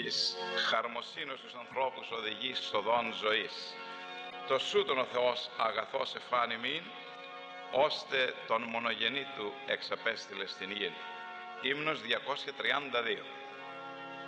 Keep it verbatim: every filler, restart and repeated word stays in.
της χαρμοσύνης τους ανθρώπους οδηγείς σοδών ζωής. Το σούτον ο Θεός αγαθός εφάνη μην, ώστε τον μονογενή του εξαπέστειλε στην γη. Ύμνος διακόσια τριάντα δύο.